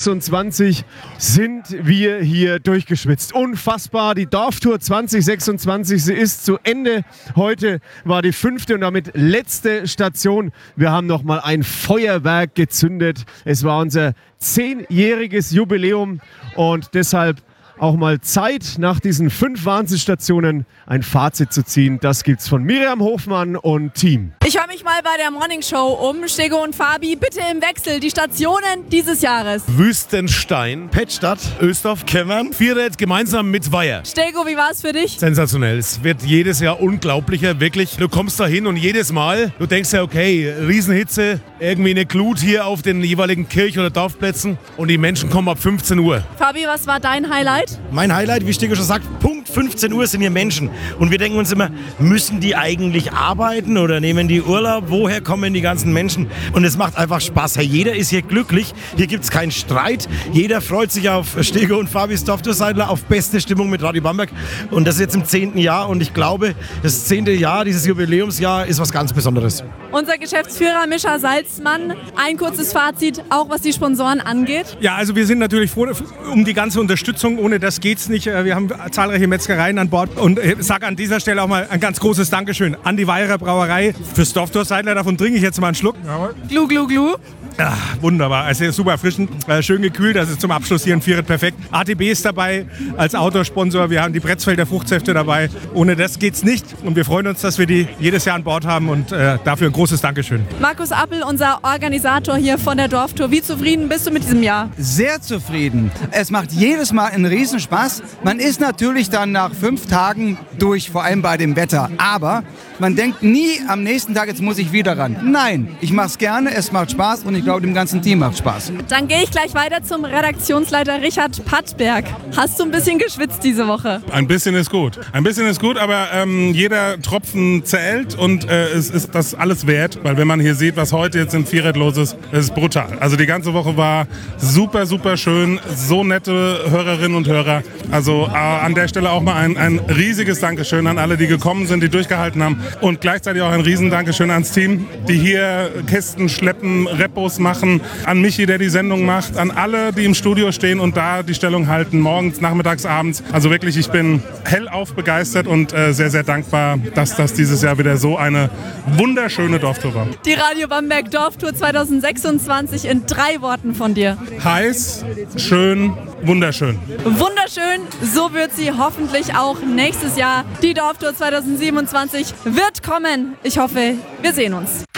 2026 sind wir hier durchgeschwitzt. Unfassbar, die Dorftour 2026, sie ist zu Ende. Heute war die 5. und damit letzte Station. Wir haben nochmal ein Feuerwerk gezündet. Es war unser 10-jähriges Jubiläum und deshalb auch mal Zeit, nach diesen 5 Wahnsinnsstationen ein Fazit zu ziehen. Das gibt's von Miriam Hofmann und Team. Ich höre mich mal bei der Morning Show um. Stego und Fabi, bitte im Wechsel die Stationen dieses Jahres. Wüstenstein, Pettstadt, Östorf, Kemmern, Vierred gemeinsam mit Weiher. Stego, wie war es für dich? Sensationell. Es wird jedes Jahr unglaublicher, wirklich. Du kommst da hin und jedes Mal, du denkst ja, okay, Riesenhitze, irgendwie eine Glut hier auf den jeweiligen Kirch- oder Dorfplätzen und die Menschen kommen ab 15 Uhr. Fabi, was war dein Highlight? Mein Highlight, wie Stego schon sagt, Punkt 15 Uhr sind hier Menschen. Und wir denken uns immer, müssen die eigentlich arbeiten oder nehmen die Urlaub? Woher kommen die ganzen Menschen? Und es macht einfach Spaß. Jeder ist hier glücklich. Hier gibt es keinen Streit. Jeder freut sich auf Stego und Fabis Dorftour-Seidler, auf beste Stimmung mit Radio Bamberg. Und das ist jetzt im 10. Jahr. Und ich glaube, das 10. Jahr, dieses Jubiläumsjahr, ist was ganz Besonderes. Unser Geschäftsführer Mischa Salzmann, ein kurzes Fazit, auch was die Sponsoren angeht. Ja, also wir sind natürlich froh um die ganze Unterstützung. Ohne das geht's nicht. Wir haben zahlreiche Metzgereien an Bord und sage an dieser Stelle auch mal ein ganz großes Dankeschön an die Weiherer Brauerei fürs Dorftour-Seidler. Davon trinke ich jetzt mal einen Schluck. Glu, glu, glu. Ja, wunderbar, also super erfrischend, schön gekühlt, also zum Abschluss hier in Vierred perfekt. ATB ist dabei als Outdoor-Sponsor, wir haben die Bretzfelder Fruchtsäfte dabei. Ohne das geht's nicht und wir freuen uns, dass wir die jedes Jahr an Bord haben und dafür ein großes Dankeschön. Markus Appel, unser Organisator hier von der Dorftour, wie zufrieden bist du mit diesem Jahr? Sehr zufrieden. Es macht jedes Mal einen Riesenspaß. Man ist natürlich dann nach 5 Tagen durch, vor allem bei dem Wetter. Aber man denkt nie am nächsten Tag, jetzt muss ich wieder ran. Nein, ich mache es gerne, es macht Spaß und ich glaube, dem ganzen Team macht Spaß. Dann gehe ich gleich weiter zum Redaktionsleiter Richard Pattberg. Hast du ein bisschen geschwitzt diese Woche? Ein bisschen ist gut. Ein bisschen ist gut, aber jeder Tropfen zählt und es ist das alles wert, weil wenn man hier sieht, was heute jetzt in Vierred los ist, es ist brutal. Also die ganze Woche war super, super schön, so nette Hörerinnen und Hörer. Also an der Stelle auch mal ein riesiges Dankeschön an alle, die gekommen sind, die durchgehalten haben und gleichzeitig auch ein riesen Dankeschön ans Team, die hier Kisten schleppen, Repos machen, an Michi, der die Sendung macht, an alle, die im Studio stehen und da die Stellung halten, morgens, nachmittags, abends. Also wirklich, ich bin hellauf begeistert und sehr, sehr dankbar, dass das dieses Jahr wieder so eine wunderschöne Dorftour war. Die Radio Bamberg Dorftour 2026 in 3 Worten von dir. Heiß, schön, wunderschön. Wunderschön, so wird sie hoffentlich auch nächstes Jahr. Die Dorftour 2027 wird kommen. Ich hoffe, wir sehen uns.